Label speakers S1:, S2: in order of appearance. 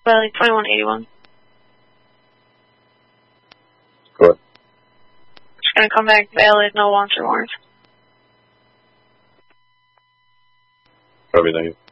S1: Valley 2181.
S2: Go ahead.
S1: It's going to come back valid, no wants or warrants.
S2: Copy, thank you.